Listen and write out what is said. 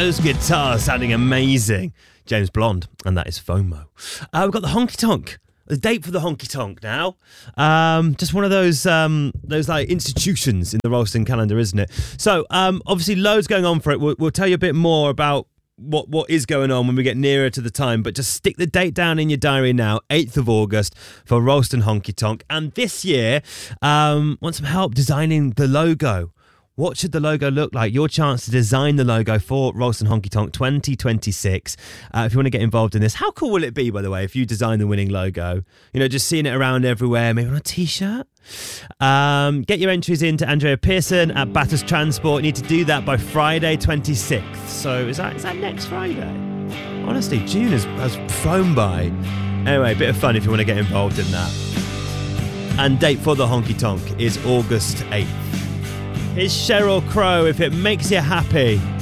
those guitars sounding amazing. James Blonde, and that is FOMO. We've got the Honky Tonk. The date for the Honky Tonk now. Just one of those like institutions in the Rolston calendar, isn't it? So obviously loads going on for it. We'll tell you a bit more about what is going on when we get nearer to the time, but just stick the date down in your diary now, 8th of August for Rolston Honky Tonk. And this year, want some help designing the logo. What should the logo look like? Your chance to design the logo for Rolston Honky Tonk 2026. If you want to get involved in this, how cool will it be, by the way, if you design the winning logo? You know, just seeing it around everywhere, maybe on a T-shirt. Get your entries in to Andrea Pearson at Bathurst Transport. You need to do that by Friday 26th. So is that next Friday? Honestly, June has flown by. Anyway, a bit of fun if you want to get involved in that. And date for the Honky Tonk is August 8th. It's Sheryl Crow, If It Makes You Happy.